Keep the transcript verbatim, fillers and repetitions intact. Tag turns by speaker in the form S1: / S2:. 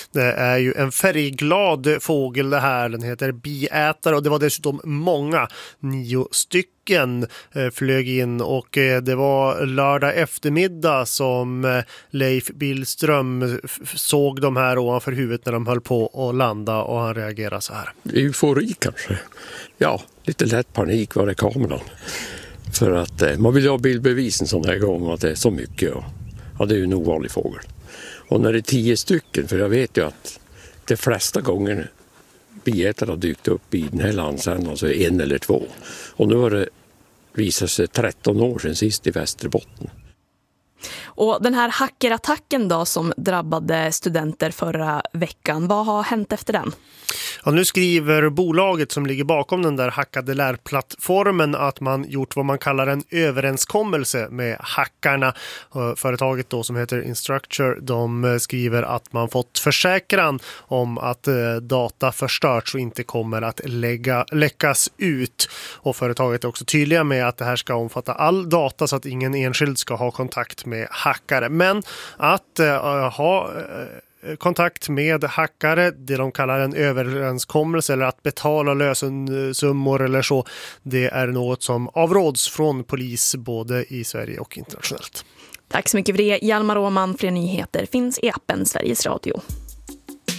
S1: Det är ju en färgglad fågel det här. Den heter biätare och det var dessutom många, nio stycken eh, flög in och eh, det var lördag eftermiddag som eh, Leif Billström f- såg de här ovanför huvudet när de höll på att landa och han reagerade så här.
S2: Eufori kanske. Ja, lite lätt panik var det kameran. För att eh, man vill ha bildbevis en sån här gång att det är så mycket. Och, ja, det är ju en ovanlig fågel. Och när det är tio stycken, för jag vet ju att de flesta gånger biätare har dykt upp i den här landsändan, alltså en eller två. Och nu har det visat sig tretton år sedan sist i Västerbotten.
S3: Och den här hackerattacken då som drabbade studenter förra veckan, vad har hänt efter den?
S1: Ja, nu skriver bolaget som ligger bakom den där hackade lärplattformen att man gjort vad man kallar en överenskommelse med hackarna. Företaget då som heter Instructure, de skriver att man fått försäkran om att data förstörts och inte kommer att lägga, läckas ut. Och företaget är också tydliga med att det här ska omfatta all data så att ingen enskild ska ha kontakt med hackare. Men att uh, ha... Uh, kontakt med hackare, det de kallar en överenskommelse eller att betala lösensummor eller så, det är något som avråds från polis både i Sverige och internationellt.
S3: Tack så mycket för det. Hjalmar Åman, fler nyheter finns i appen Sveriges Radio.